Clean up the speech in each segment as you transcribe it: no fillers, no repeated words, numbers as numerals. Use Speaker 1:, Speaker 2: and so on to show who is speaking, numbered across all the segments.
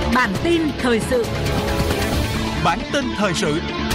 Speaker 1: Bản tin thời sự.
Speaker 2: Bản tin thời sự.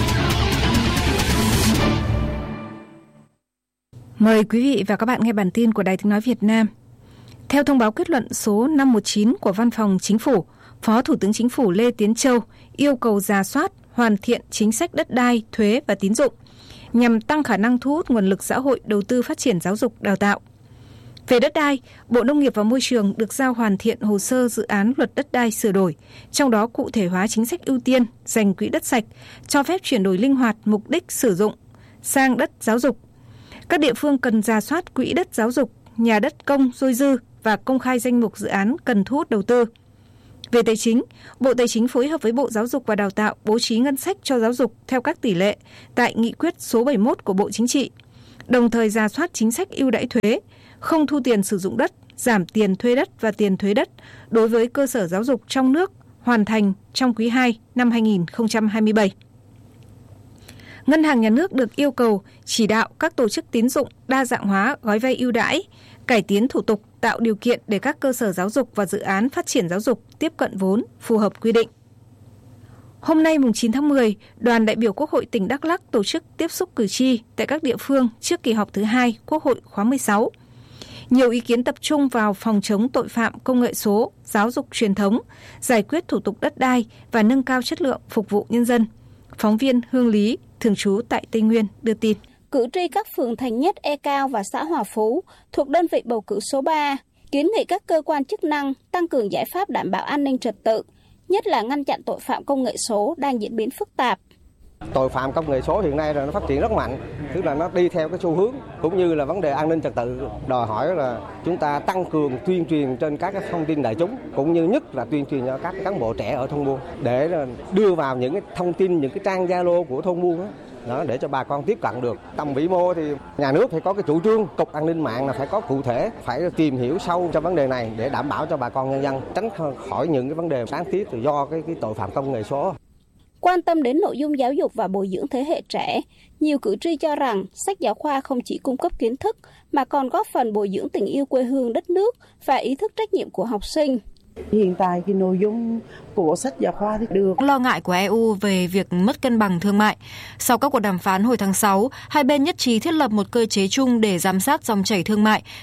Speaker 3: Mời quý vị và các bạn nghe bản tin của Đài Tiếng nói Việt Nam. Theo thông báo kết luận số 519 của Văn phòng Chính phủ, Phó Thủ tướng Chính phủ Lê Tiến Châu yêu cầu rà soát, hoàn thiện chính sách đất đai, thuế và tín dụng nhằm tăng khả năng thu hút nguồn lực xã hội đầu tư phát triển giáo dục, đào tạo. Về đất đai, Bộ Nông nghiệp và Môi trường được giao hoàn thiện hồ sơ dự án luật đất đai sửa đổi, trong đó cụ thể hóa chính sách ưu tiên, dành quỹ đất sạch, cho phép chuyển đổi linh hoạt mục đích sử dụng sang đất giáo dục. Các địa phương cần rà soát quỹ đất giáo dục, nhà đất công dôi dư và công khai danh mục dự án cần thu hút đầu tư. Về tài chính, Bộ Tài chính phối hợp với Bộ Giáo dục và Đào tạo bố trí ngân sách cho giáo dục theo các tỷ lệ tại Nghị quyết số 71 của Bộ Chính trị, đồng thời rà soát chính sách ưu đãi thuế, không thu tiền sử dụng đất, giảm tiền thuê đất và tiền thuế đất đối với cơ sở giáo dục trong nước hoàn thành trong quý 2 năm 2027. Ngân hàng Nhà nước được yêu cầu chỉ đạo các tổ chức tín dụng đa dạng hóa gói vay ưu đãi, cải tiến thủ tục, tạo điều kiện để các cơ sở giáo dục và dự án phát triển giáo dục tiếp cận vốn phù hợp quy định. Hôm nay 9 tháng 10, đoàn đại biểu Quốc hội tỉnh Đắk Lắk tổ chức tiếp xúc cử tri tại các địa phương trước kỳ họp thứ 2 Quốc hội khóa 16. Nhiều ý kiến tập trung vào phòng chống tội phạm công nghệ số, giáo dục truyền thống, giải quyết thủ tục đất đai và nâng cao chất lượng phục vụ nhân dân. Phóng viên Hương Lý, thường trú tại Tây Nguyên, đưa tin.
Speaker 4: Cử tri các phường Thành Nhất, E Cao và xã Hòa Phú thuộc đơn vị bầu cử số 3 kiến nghị các cơ quan chức năng tăng cường giải pháp đảm bảo an ninh trật tự, nhất là ngăn chặn tội phạm công nghệ số đang diễn biến phức tạp.
Speaker 5: Tội phạm công nghệ số hiện nay là nó phát triển rất mạnh, tức là nó đi theo cái xu hướng cũng như là vấn đề an ninh trật tự đòi hỏi là chúng ta tăng cường tuyên truyền trên các thông tin đại chúng, cũng như nhất là tuyên truyền cho các cán bộ trẻ ở thôn buôn để đưa vào những cái thông tin, những cái trang Zalo của thôn buôn đó, để cho bà con tiếp cận được. Tầm vĩ mô thì nhà nước phải có cái chủ trương, cục an ninh mạng là phải có cụ thể, phải tìm hiểu sâu cho vấn đề này để đảm bảo cho bà con nhân dân tránh khỏi những cái vấn đề đáng tiếc từ do cái tội phạm công nghệ số.
Speaker 4: Quan tâm đến nội dung giáo dục và bồi dưỡng thế hệ trẻ, nhiều cử tri cho rằng sách giáo khoa không chỉ cung cấp kiến thức mà còn góp phần bồi dưỡng tình yêu quê hương đất nước và ý thức trách nhiệm của học sinh.
Speaker 6: Hiện tại cái nội dung của sách giáo khoa thì được.
Speaker 3: Lo ngại của EU về việc mất cân bằng thương mại. Sau các cuộc đàm phán hồi tháng 6, hai bên nhất trí thiết lập một cơ chế chung để giám sát dòng chảy thương mại